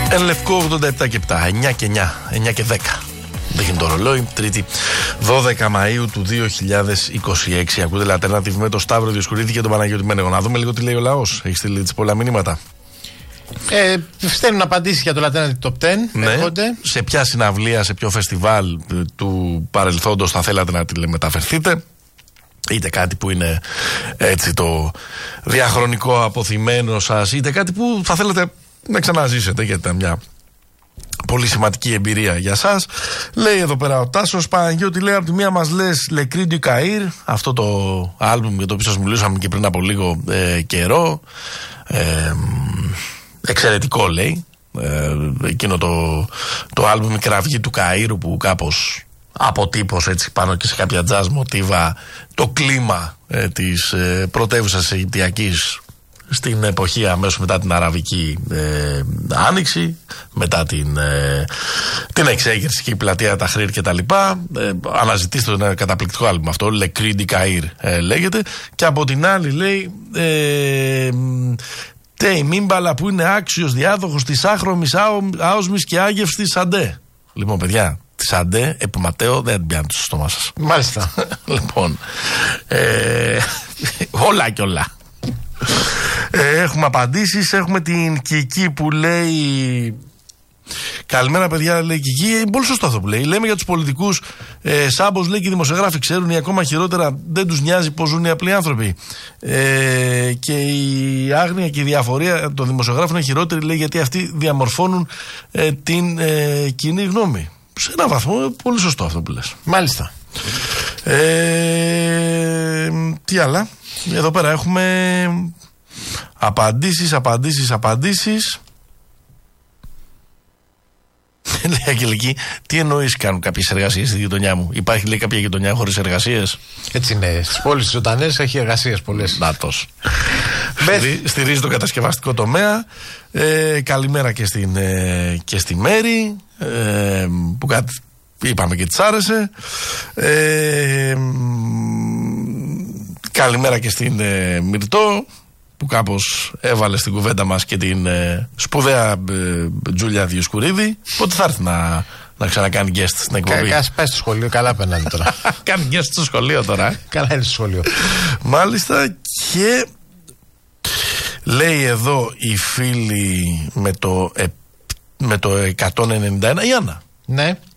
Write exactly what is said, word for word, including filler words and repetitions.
Εν Λευκό ογδόντα επτά και επτά, εννιά και εννιά, εννιά και δέκα. Δείχνει το ρολόι, Τρίτη δώδεκα Μαΐου του δύο χιλιάδες είκοσι έξι. Ακούτε Alternative με το Σταύρο Διοσκουρίδη και τον Παναγιώτη Μένεγο. Να δούμε λίγο τι λέει ο λαός. Έχει στείλει τις πολλά μηνύματα. Ε, στέλνουν απαντήσεις για το Alternative Top δέκα. Ναι. Έρχονται. Σε ποια συναυλία, σε ποιο φεστιβάλ του παρελθόντος θα θέλατε να τηλεμεταφερθείτε? Είτε κάτι που είναι έτσι το διαχρονικό αποθυμένο σας, είτε κάτι που θα θέλετε να ξαναζήσετε, γιατί ήταν μια πολύ σημαντική εμπειρία για σας. Λέει εδώ πέρα ο Τάσος Παναγιώτη, λέει από τη μία μας λες Le Cri du Caire, αυτό το άλμπουμ για το οποίο σας μιλούσαμε και πριν από λίγο ε, καιρό. Ε, εξαιρετικό λέει. Ε, εκείνο το, το άλμπουμ η κραυγή του Καΐρου που κάπως αποτύπωσε έτσι πάνω και σε κάποια jazz μοτίβα το κλίμα ε, της ε, πρωτεύουσας Αιγυπτιακής στην εποχή αμέσως μετά την Αραβική ε, Άνοιξη, μετά την, ε, την εξέγερση και η πλατεία Ταχρήρ και τα λοιπά. Ε, αναζητήστε το, ένα καταπληκτικό άλμπum αυτό, Le Cri du Caire ε, λέγεται. Και από την άλλη λέει ε, τε η μήμπαλα που είναι άξιος διάδοχος της άχρωμης άοσμης και άγευσης Αντέ. Λοιπόν παιδιά, της Αντέ, Επιματέο, δεν την πιάνετε στο στόμα σας. Μάλιστα. Λοιπόν, ε, όλα και όλα. Ε, έχουμε απαντήσεις. Έχουμε την Κική που λέει καλημέρα παιδιά, λέει Κική. Πολύ σωστό αυτό που λέει. Λέμε για τους πολιτικούς ε, Σάμπος λέει και οι δημοσιογράφοι ξέρουν ή ακόμα χειρότερα δεν τους νοιάζει πως ζουν οι απλοί άνθρωποι. Ε, και η άγνοια και η διαφορία των δημοσιογράφων είναι χειρότερη, λέει, γιατί αυτοί διαμορφώνουν ε, την ε, κοινή γνώμη. Σε έναν βαθμό πολύ σωστό αυτό που λες. Μάλιστα. Ε, τι άλλα? Εδώ πέρα έχουμε απαντήσεις, απαντήσεις, απαντήσεις. Λέει Αγγελική, τι εννοείς κάνουν κάποιες εργασίες στη γειτονιά μου? Υπάρχει, λέει, κάποια γειτονιά χωρίς εργασίες? Έτσι είναι. Στις πόλεις ζωντανές έχει εργασίες πολλές. Νάτος. Στηρίζει το κατασκευαστικό τομέα. Ε, καλημέρα και, στην, ε, και στη Μέρη ε, που κάτι είπαμε και της άρεσε. Ε, καλημέρα και στην ε, Μυρτώ που κάπως έβαλε στην κουβέντα μας και την ε, σπουδαία ε, Τζούλια Διοσκουρίδη. Πότε θα έρθει να, να ξανακάνει guest στην εκπομπή? Κάτσε πάει στο σχολείο, καλά περνάει τώρα. Κάνει guest στο σχολείο τώρα. Καλά είναι στο σχολείο. Μάλιστα. Και λέει εδώ η φίλη με το, ε, με το εκατόν ενενήντα ένα, η Άννα. Ναι.